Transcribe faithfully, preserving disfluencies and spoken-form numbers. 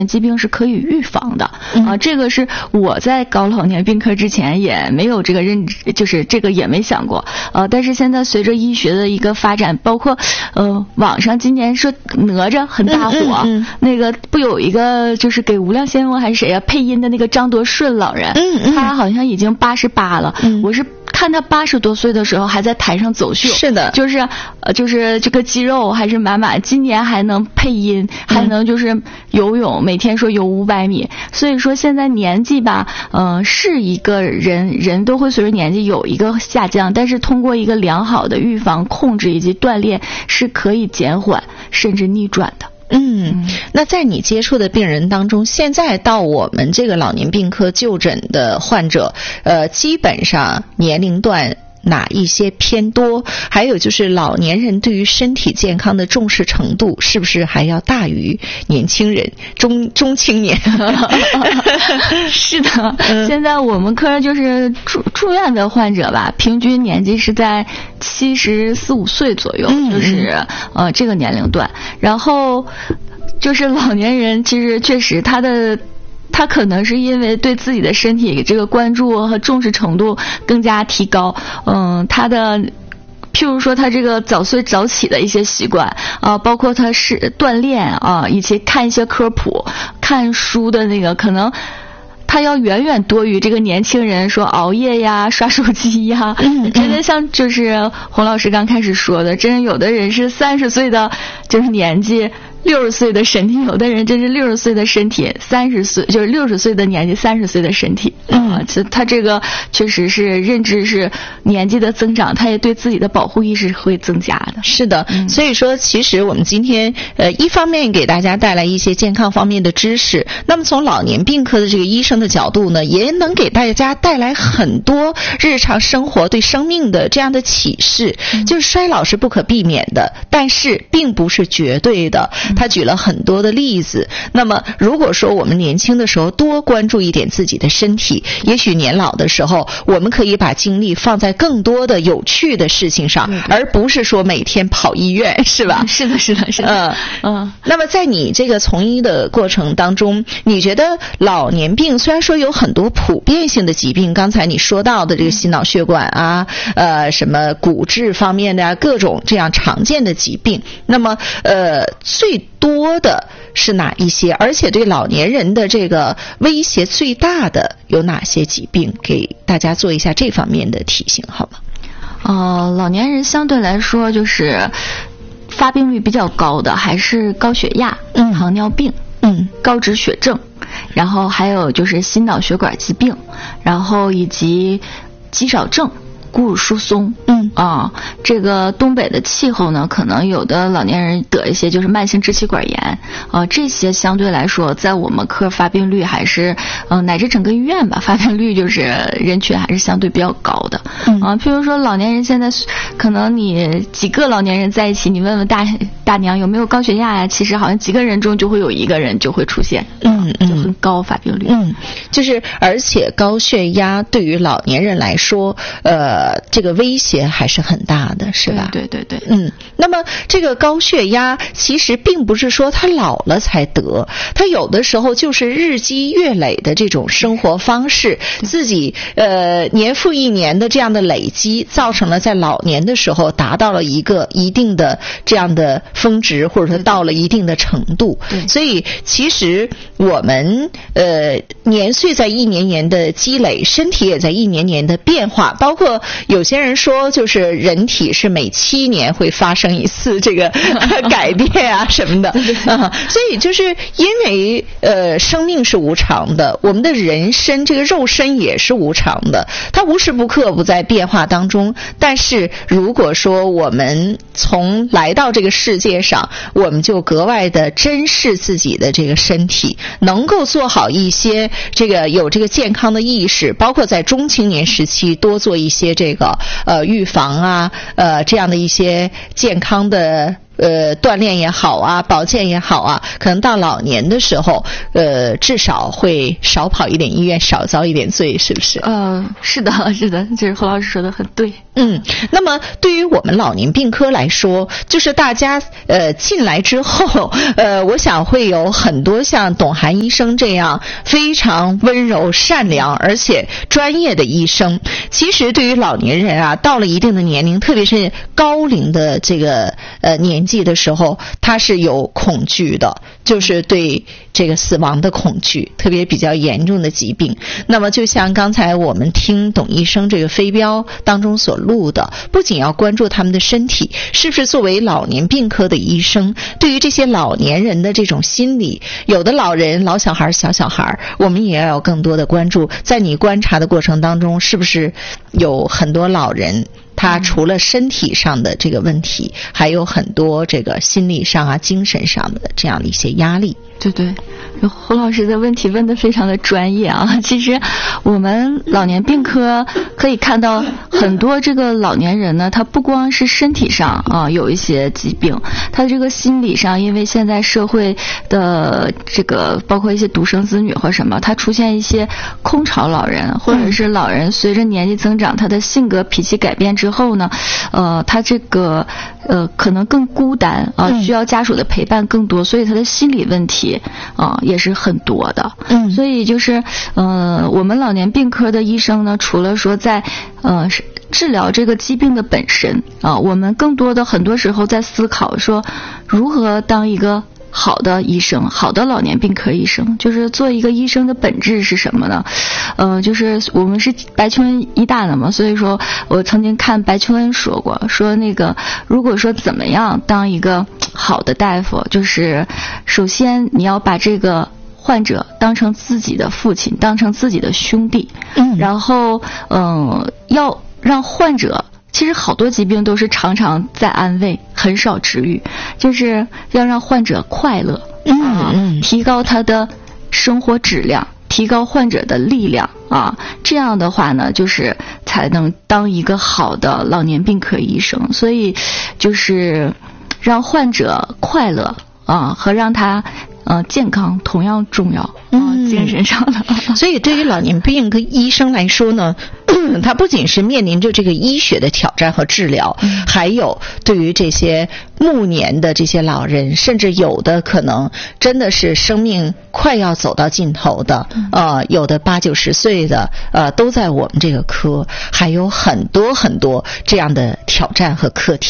疾病是可以预防的啊、嗯呃，这个是我在搞老年病科之前也没有这个认知，就是这个也没想过。呃，但是现在随着医学的一个发展，包括呃网上今年说哪吒很大火，嗯嗯嗯那个不有一个就是给无量仙翁还是谁啊配音的那个张德顺老人，嗯嗯他好像已经八十八了，嗯、我是看他八十多岁的时候还在台上走秀， 是的， 就是呃就是这个肌肉还是满满，今年还能配音，还能就是游泳。每天说游五百米，所以说现在年纪吧，呃，是一个人人都会随着年纪有一个下降，但是通过一个良好的预防、控制以及锻炼，是可以减缓甚至逆转的。 嗯，那在你接触的病人当中，现在到我们这个老年病科就诊的患者，呃，基本上年龄段哪一些偏多？还有就是老年人对于身体健康的重视程度是不是还要大于年轻人、中中青年？ 是的、嗯，现在我们科就是住住院的患者吧，平均年纪是在七十四五岁左右，嗯、就是呃这个年龄段。然后就是老年人，其实确实他的。他可能是因为对自己的身体这个关注和重视程度更加提高，嗯，他的譬如说他这个早睡早起的一些习惯啊、呃，包括他是锻炼啊、呃，以及看一些科普、看书的那个，可能他要远远多于这个年轻人说熬夜呀、刷手机呀。嗯，真的像就是洪老师刚开始说的，真有的人是三十岁的就是年纪。六十岁的身体，有的人真是六十岁的身体，三十岁就是六十岁的年纪，三十岁的身体。嗯，这他这个确实是认知是年纪的增长，他也对自己的保护意识会增加的。 是的，嗯、所以说其实我们今天呃一方面给大家带来一些健康方面的知识，那么从老年病科的这个医生的角度呢，也能给大家带来很多日常生活对生命的这样的启示。嗯、就是衰老是不可避免的，但是并不是绝对的。他举了很多的例子，那么如果说我们年轻的时候多关注一点自己的身体，也许年老的时候我们可以把精力放在更多的有趣的事情上，嗯、而不是说每天跑医院，是吧？ 是的，是的，是的。 嗯嗯。那么在你这个从医的过程当中，你觉得老年病虽然说有很多普遍性的疾病，刚才你说到的这个心脑血管啊，呃，什么骨质方面的啊，各种这样常见的疾病，那么呃最多的是哪一些？而且对老年人的这个威胁最大的有哪些疾病？给大家做一下这方面的提醒，好吗？ 呃，老年人相对来说就是发病率比较高的还是高血压、嗯、糖尿病、嗯、高脂血症，然后还有就是心脑血管疾病，然后以及肌少症、骨乳疏松。嗯啊，这个东北的气候呢，可能有的老年人得一些就是慢性支气管炎啊，这些相对来说在我们科发病率还是嗯、呃、乃至整个医院吧，发病率就是人群还是相对比较高的。嗯啊，譬如说老年人现在可能你几个老年人在一起，你问问大大娘有没有高血压呀、啊，其实好像几个人中就会有一个人就会出现，嗯嗯，就很高发病率。 嗯，就是而且高血压对于老年人来说，呃，这个威胁还是很大的，是吧？ 对对对对。 嗯，那么这个高血压其实并不是说他老了才得，他有的时候就是日积月累的这种生活方式，自己呃年复一年的这样的累积，造成了在老年的时候达到了一个一定的这样的峰值，或者说到了一定的程度。对，所以其实我们呃年岁在一年年的积累，身体也在一年年的变化，包括有些人说就是人体是每七年会发生一次这个改变啊什么的啊，所以就是因为呃生命是无常的，我们的人身这个肉身也是无常的，它无时不刻不在变化当中。但是如果说我们从来到这个世界上，我们就格外的珍视自己的这个身体，能够做好一些这个有这个健康的意识，包括在中青年时期多做一些这个呃预防啊呃这样的一些健康的呃，锻炼也好啊，保健也好啊，可能到老年的时候，呃，至少会少跑一点医院，少遭一点罪，是不是？ 呃，是的，是的，就是何老师说的很对。 嗯，那么对于我们老年病科来说，就是大家呃进来之后，呃，我想会有很多像董涵医生这样非常温柔、善良而且专业的医生。其实对于老年人啊，到了一定的年龄，特别是高龄的这个呃年纪的时候，他是有恐惧的，就是对这个死亡的恐惧，特别比较严重的疾病。那么就像刚才我们听董医生这个飞镖当中所录的，不仅要关注他们的身体，是不是作为老年病科的医生，对于这些老年人的这种心理，有的老人、老小孩、小小孩，我们也要有更多的关注。在你观察的过程当中，是不是有很多老人他除了身体上的这个问题，还有很多这个心理上啊、精神上的这样的一些压力？ 对对，侯老师的问题问得非常的专业啊。其实我们老年病科可以看到很多这个老年人呢，他不光是身体上啊有一些疾病，他这个心理上，因为现在社会的这个包括一些独生子女或什么，他出现一些空巢老人，或者是老人随着年纪增长，他的性格脾气改变之后呢，呃，他这个呃可能更孤单啊，需要家属的陪伴更多，所以他的心理问题啊、呃、也是很多的。嗯，所以就是呃我们老年病科的医生呢，除了说在呃治疗这个疾病的本身啊、呃，我们更多的很多时候在思考说如何当一个好的医生，好的老年病科医生，就是做一个医生的本质是什么呢？呃，就是我们是白求恩医大的嘛，所以说我曾经看白求恩说过，说那个如果说怎么样当一个好的大夫，就是首先你要把这个患者当成自己的父亲，当成自己的兄弟，嗯，然后嗯、呃，要让患者。其实好多疾病都是常常在安慰，很少治愈，就是要让患者快乐，嗯嗯、呃，提高他的生活质量，提高患者的力量啊，这样的话呢，就是才能当一个好的老年病科医生。所以就是让患者快乐啊，和让他呃健康同样重要。嗯，精神上的。 所以对于老年病科医生来说呢，他不仅是面临着这个医学的挑战和治疗，嗯、还有对于这些暮年的这些老人，甚至有的可能真的是生命快要走到尽头的，嗯、呃，有的八九十岁的，呃，都在我们这个科，还有很多很多这样的挑战和课题。